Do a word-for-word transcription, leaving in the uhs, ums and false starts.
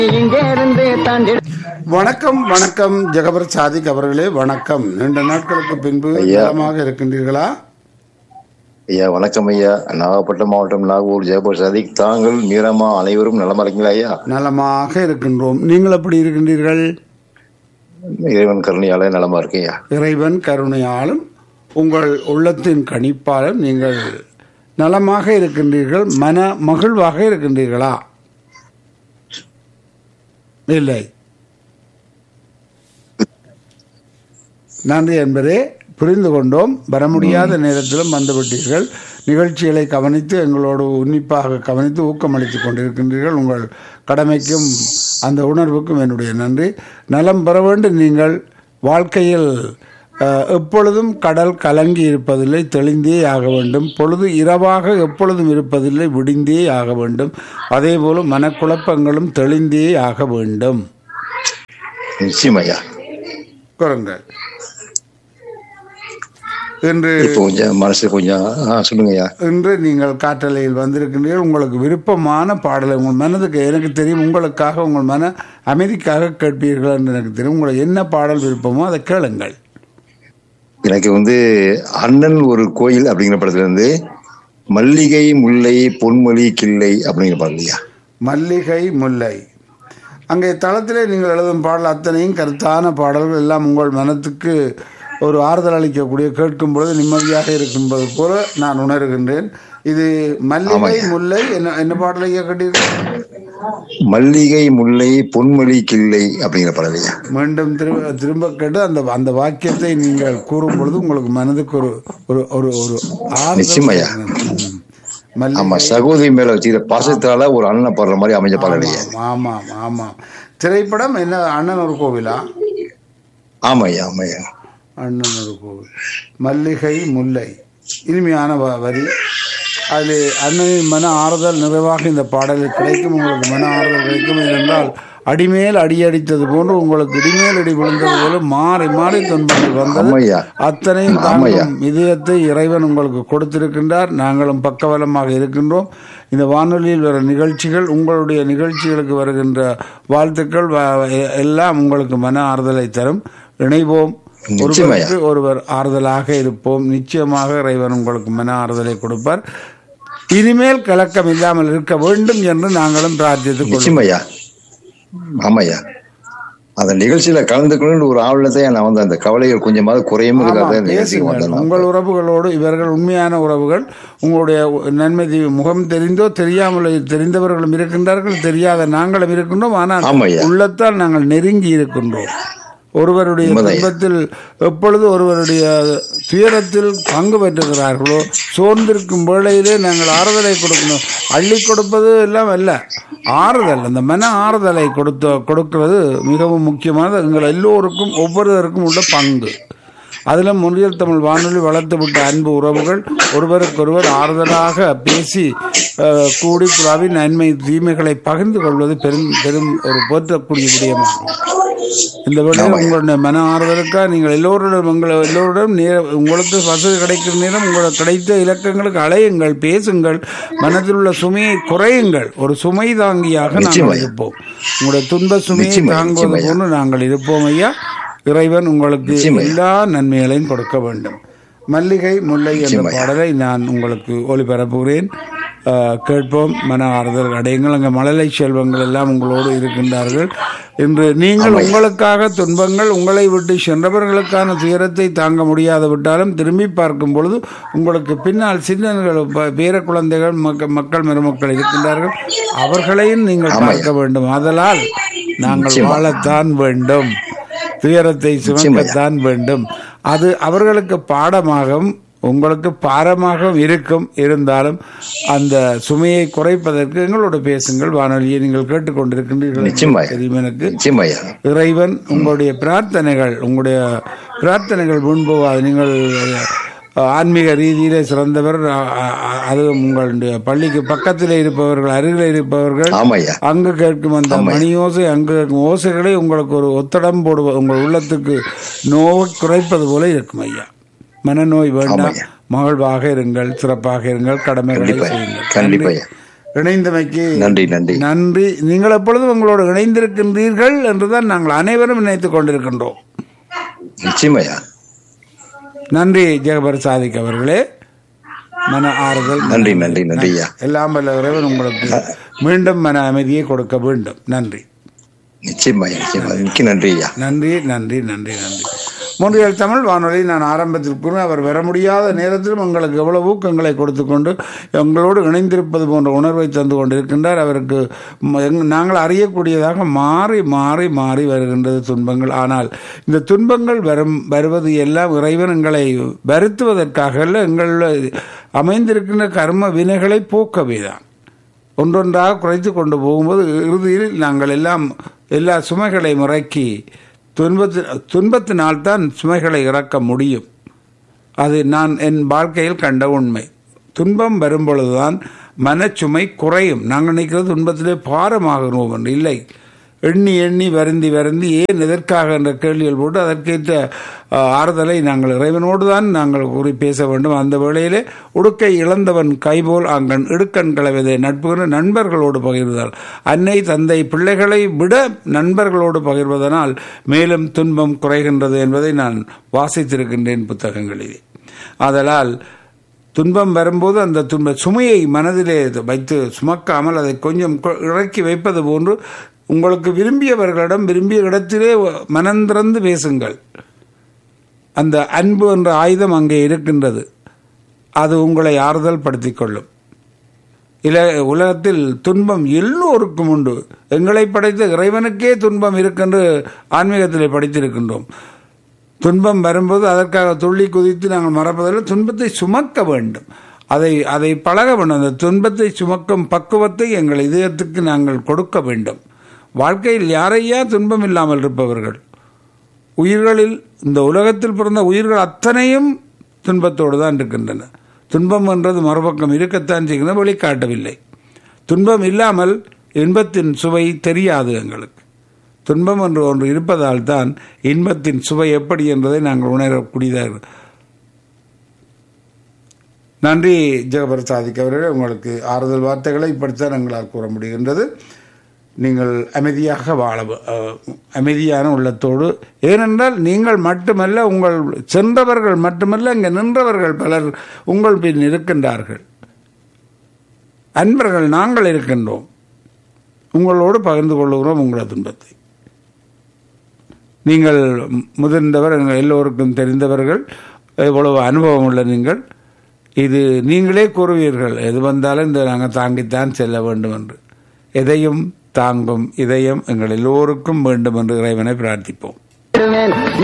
வணக்கம் வணக்கம் ஜெகபர் சாதிக் அவர்களே, வணக்கம். நீண்ட நாட்களுக்கு பின்பு நலமாக இருக்கின்றீர்களா? ஐயா வணக்கம் ஐயா. நாகப்பட்டினம் மாவட்டம் நாகூர் ஜெகபர் சாதிக். தாங்கள் மீரமா அனைவரும் நலமா இருக்கீங்களா ஐயா? நலமாக இருக்கின்றோம். நீங்கள் எப்படி இருக்கின்றீர்கள்? இறைவன் கருணையால நலமா இருக்கேயா. இறைவன் கருணையாலும் உங்கள் உள்ளத்தின் கணிப்பாலும் நீங்கள் நலமாக இருக்கின்றீர்கள். மன மகிழ்வாக இருக்கின்றீர்களா? இல்லை. நன்றி என்பதே புரிந்து கொண்டோம். வர முடியாத நேரத்திலும் வந்துவிட்டீர்கள். நிகழ்ச்சிகளை கவனித்து எங்களோடு உன்னிப்பாக கவனித்து ஊக்கமளித்துக் கொண்டிருக்கின்றீர்கள். உங்கள் கடமைக்கும் அந்த உணர்வுக்கும் என்னுடைய நன்றி. நலம் பெற வேண்டும். நீங்கள் வாழ்க்கையில் எப்பொழுதும் கடல் கலங்கி இருப்பதில்லை, தெளிந்தே ஆக வேண்டும். பொழுது இரவாக எப்பொழுதும் இருப்பதில்லை, விடிந்தே ஆக வேண்டும். அதே போல மனக்குழப்பங்களும் தெளிந்தே ஆக வேண்டும். நிச்சயமாய்யா. குரங்கள் இன்று கொஞ்சம் மனசு கொஞ்சம் சொல்லுங்கய்யா. இன்று நீங்கள் காற்றலையில் வந்திருக்கின்றீர்கள். உங்களுக்கு விருப்பமான பாடலை உங்கள் மனதுக்கு, எனக்கு தெரியும் உங்களுக்காக, உங்கள் மன அமைதிக்காக கேட்பீர்கள் என்று எனக்கு தெரியும். உங்களுக்கு என்ன பாடல் விருப்பமோ அதை கேளுங்கள். எனக்கு வந்து அண்ணன் ஒரு கோயில் அப்படிங்கிற படத்துல இருந்து மல்லிகை முல்லை பொன்மொழி கிள்ளை அப்படிங்கிற பாடலையா. மல்லிகை முல்லை. அங்கே தளத்திலே நீங்கள் எழுதும் பாடல் அத்தனையும் கருத்தான பாடல்கள் எல்லாம் உங்கள் மனத்துக்கு ஒரு ஆறுதல் அளிக்கக்கூடிய, கேட்கும் பொழுது நிம்மதியாக இருக்கும்போது போல நான் உணர்கின்றேன். இது மல்லிகை முல்லை என்ன என்ன பாடலையா கேட்டீர்கள்? மல்லிகை முல்லை பொன்மொழி கிள்ளை அப்படிங்கிற பாடலையா. மீண்டும் திரும்ப திரும்ப கேட்டு அந்த அந்த வாக்கியத்தை நீங்கள் கூறும் பொழுது உங்களுக்கு மனதுக்கு ஒரு ஒரு ஒரு ஒரு நிச்சயமாய்யா. ஆமா, சகோதரி மேல வச்சுக்கிற பாசத்தால ஒரு அண்ணன் பாடுற மாதிரி அமைஞ்ச பாடலையா. ஆமாம் ஆமாம். திரைப்படம் என்ன? அண்ணன் ஒரு கோவிலா? ஆமாய்யா ஆமாய்யா. அண்ணன் ஒரு கோவில். மல்லிகை முல்லை இனிமையான வரி. அது அண்ணனின் மன ஆறுதல் நிறைவாக இந்த பாடலில் கிடைக்கும். உங்களுக்கு மன ஆறுதல் கிடைக்கும். ஏனென்றால் அடிமேல் அடியடித்தது போன்று உங்களுக்கு இடிமேல் அடி விழுந்தது போல மாறி மாறி துன்பங்கள் வந்தது. அத்தனையும் தாங்கும் இதயத்தை இறைவன் உங்களுக்கு கொடுத்திருக்கின்றார். நாங்களும் பக்கபலமாக இருக்கின்றோம். இந்த வானொலியில் வர நிகழ்ச்சிகள், உங்களுடைய நிகழ்ச்சிகளுக்கு வருகின்ற வாழ்த்துக்கள் எல்லாம் உங்களுக்கு மன ஆறுதலை தரும். இணைவோம், ஒருவருக்கு ஒருவர் ஆறுதலாக இருப்போம். நிச்சயமாக இறைவன் உங்களுக்கு மன ஆறுதலை கொடுப்பார். இனிமேல் கலக்கம் இல்லாமல் இருக்க வேண்டும் என்று நாங்களும் பிரார்த்தித்துக் கொள்வோம். ஆமாய்யா, அந்த நிகழ்ச்சியில கலந்துக்கணும்னு ஒரு ஆவலத்தை நான் வந்து அந்த கவலைகள் கொஞ்சமாவது குறையும். உங்கள் உறவுகளோடு இவர்கள் உண்மையான உறவுகள். உங்களுடைய நன்மை முகம் தெரிந்தோ தெரியாமல் தெரிந்தவர்களும் இருக்கின்றார்கள், தெரியாத நாங்களும் இருக்கின்றோம். ஆனால் உள்ளத்தால் நாங்கள் நெருங்கி இருக்கின்றோம். ஒருவருடைய துன்பத்தில் எப்பொழுது ஒருவருடைய துயரத்தில் பங்கு பெற்றுகிறார்களோ, சோர்ந்திருக்கும் வேளையிலே நாங்கள் ஆறுதலை கொடுக்கணும். அள்ளி கொடுப்பது எல்லாம் அல்ல, ஆறுதல், அந்த மன ஆறுதலை கொடுத்த கொடுக்கிறது மிகவும் முக்கியமானது. எங்கள் எல்லோருக்கும் ஒவ்வொருவருக்கும் உள்ள பங்கு. அதில் முன்னியல் தமிழ் வானொலி வளர்த்து விட்ட அன்பு உறவுகள் ஒருவருக்கொருவர் ஆறுதலாக பேசி கூடி குழாவி நன்மை தீமைகளை பகிர்ந்து கொள்வது பெரும் பெரும் ஒரு போற்றக்கூடிய விடயமாகும். இந்த வேளையில் உங்களுடைய மன ஆறுதலுக்காக நீங்கள் எல்லோருடன் உங்களை எல்லோருடன் உங்களுக்கு வசதி கிடைக்கிற நேரம் உங்களுக்கு கிடைத்த இலக்கங்களுக்கு அலையுங்கள், பேசுங்கள், மனதில் உள்ள சுமையை குறையுங்கள். ஒரு சுமை தாங்கியாக நாங்கள் இருப்போம். உங்களுடைய துன்ப சுமையை தாங்குவது போன்று நாங்கள் இருப்போம் ஐயா. இறைவன் உங்களுக்கு எல்லா நன்மைகளையும் கொடுக்க வேண்டும். மல்லிகை முல்லை என்ற பாடலை நான் உங்களுக்கு ஒளிபரப்புகிறேன். கேட்போம், மன ஆறுதல் அடையுங்கள். அங்கே மழலை செல்வங்கள் எல்லாம் உங்களோடு இருக்கின்றார்கள். இன்று நீங்கள் உங்களுக்காக துன்பங்கள் உங்களை விட்டு சென்றவர்களுக்கான துயரத்தை தாங்க முடியாது விட்டாலும் திரும்பி பார்க்கும் பொழுது உங்களுக்கு பின்னால் சின்னங்கள் பேர குழந்தைகள் மக்கள் மருமக்கள் இருக்கின்றார்கள். அவர்களையும் நீங்கள் பார்க்க வேண்டும். ஆதலால் நாங்கள் வாழத்தான் வேண்டும், துயரத்தை சுமக்கத்தான் வேண்டும். அது அவர்களுக்கு பாடமாகவும் உங்களுக்கு பாரமாக இருக்கும். இருந்தாலும் அந்த சுமையை குறைப்பதற்கு எங்களோட பேசுங்கள். வானொலியை நீங்கள் கேட்டுக்கொண்டிருக்கின்றீர்கள் தெரியும் எனக்கு. இறைவன் உங்களுடைய பிரார்த்தனைகள் உங்களுடைய பிரார்த்தனைகள் முன்போவாது. நீங்கள் ஆன்மீக ரீதியிலே சிறந்தவர். அது உங்களுடைய பள்ளிக்கு பக்கத்தில் இருப்பவர்கள், அருகில் இருப்பவர்கள் அங்கு கேட்கும் அந்த மணி ஓசை, அங்கு கேட்கும் ஓசைகளை உங்களுக்கு ஒரு ஒத்தடம் போடுவது உங்கள் உள்ளத்துக்கு நோவை குறைப்பது போல இருக்கும் ஐயா. மனநோய் வேண்டாம், மகிழ்வாக இருங்கள், சிறப்பாக இருங்கள், கடமைகளை செய்யுங்கள். இணைந்தமைக்கு நன்றி நன்றி நன்றி. நீங்கள் எப்பொழுதும் உங்களோடு இணைந்திருக்கின்றீர்கள் என்றுதான் நாங்கள் அனைவரும் நினைத்துக் கொண்டிருக்கின்றோம். நிச்சயமாயா. நன்றி ஜெகபர் சாதிக் அவர்களே. மன ஆறுதல். நன்றி நன்றி நன்றியா. எல்லாம் வல்ல இறைவன் உங்களுக்கு மீண்டும் மன அமைதியை கொடுக்க வேண்டும். நன்றி. நிச்சயமாயா நிச்சயமா. மிக்க நன்றியா. நன்றி நன்றி நன்றி நன்றி. மூன்றியல் தமிழ் வானொலி நான் ஆரம்பத்தில் கூறினேன், அவர் வர முடியாத நேரத்திலும் எங்களுக்கு எவ்வளவு ஊக்கங்களை கொடுத்து கொண்டு எங்களோடு இணைந்திருப்பது போன்ற உணர்வை தந்து கொண்டிருக்கின்றார். அவருக்கு நாங்கள் அறியக்கூடியதாக மாறி மாறி மாறி வருகின்றது துன்பங்கள். ஆனால் இந்த துன்பங்கள் வரும் வருவது எல்லாம் இறைவன் எங்களை வருத்துவதற்காக அல்ல, எங்கள் அமைந்திருக்கின்ற கர்ம வினைகளை போக்கவே தான். ஒன்றொன்றாக குறைத்து கொண்டு போகும்போது இறுதியில் நாங்கள் எல்லாம் எல்லா சுமைகளை முறைக்கி துன்பத்து துன்பத்தினால்தான் சுமைகளை இறக்க முடியும். அது நான் என் வாழ்க்கையில் கண்ட உண்மை. துன்பம் வரும்பொழுதுதான் மனச்சுமை குறையும். நாங்கள் நினைக்கிறது துன்பத்திலே பாரமாகிறோம் என்று. இல்லை, எண்ணி எண்ணி வருந்தி வருந்தி ஏன் எதற்காக என்ற கேள்விகள் போட்டு அதற்கேற்ற ஆறுதலை நாங்கள் இறைவனோடு தான் நாங்கள் கூறி பேச வேண்டும். அந்த வேளையிலே உடுக்கை இழந்தவன் கைபோல் அங்கன் இடுக்கண் கலவதை நட்புகிற நண்பர்களோடு பகிர்வதால், அன்னை தந்தை பிள்ளைகளை விட நண்பர்களோடு பகிர்வதனால் மேலும் துன்பம் குறைகின்றது என்பதை நான் வாசித்திருக்கின்றேன் புத்தகங்களிலே. ஆதலால் துன்பம் வரும்போது அந்த துன்ப சுமையை மனதிலே வைத்து சுமக்காமல் அதை கொஞ்சம் இறக்கி வைப்பது போன்று உங்களுக்கு விரும்பியவர்களிடம் விரும்பிய இடத்திலே மனந்திறந்து பேசுங்கள். அந்த அன்பு என்ற ஆயுதம் அங்கே இருக்கின்றது. அது உங்களை ஆறுதல் படுத்திக் கொள்ளும். இல உலகத்தில் துன்பம் எல்லோருக்கும் உண்டு. எங்களை படைத்த இறைவனுக்கே துன்பம் இருக்கென்று ஆன்மீகத்திலே படித்திருக்கின்றோம். துன்பம் வரும்போது அதற்காக துள்ளி குதித்து நாங்கள் மறப்பதில்லை. துன்பத்தை சுமக்க வேண்டும். அதை அதை பழக வேண்டும். அந்த துன்பத்தை சுமக்கும் பக்குவத்தை எங்கள் இதயத்துக்கு நாங்கள் கொடுக்க வேண்டும். வாழ்க்கையில் யாரையா துன்பம் இல்லாமல் இருப்பவர்கள்? உயிர்களில் இந்த உலகத்தில் பிறந்த உயிர்கள் அத்தனையும் துன்பத்தோடு தான் இருக்கின்றன. துன்பம் என்றது மறுபக்கம் இருக்கத்தான் செய்கிற வெளிக்காட்டவில்லை. துன்பம் இல்லாமல் இன்பத்தின் சுவை தெரியாது எங்களுக்கு. துன்பம் என்று ஒன்று இருப்பதால் தான் இன்பத்தின் சுவை எப்படி என்பதை நாங்கள் உணரக்கூடியதாக. நன்றி ஜெகபர் சாதிக் அவர்களே. உங்களுக்கு ஆறுதல் வார்த்தைகளை இப்படித்தான் எங்களால் கூற முடிகின்றது. நீங்கள் அமைதியாக வாழ, அமைதியான உள்ளத்தோடு. ஏனென்றால் நீங்கள் மட்டுமல்ல, உங்கள் சென்றவர்கள் மட்டுமல்ல, இங்கே நின்றவர்கள் பலர் உங்கள் பின் இருக்கின்றார்கள். அன்பர்கள் நாங்கள் இருக்கின்றோம். உங்களோடு பகிர்ந்து கொள்ளுகிறோம் உங்களது துன்பத்தை. நீங்கள் முதிர்ந்தவர், எல்லோருக்கும் தெரிந்தவர்கள், எவ்வளவு அனுபவம் உள்ள நீங்கள். இது நீங்களே கூறுவீர்கள், எது வந்தாலும் இந்த நாங்கள் தாங்கித்தான் செல்ல வேண்டும் என்று. எதையும் தாங்கும் இதயம் எங்கள் எல்லோருக்கும் வேண்டும் என்று இறைவனை பிரார்த்திப்போம்.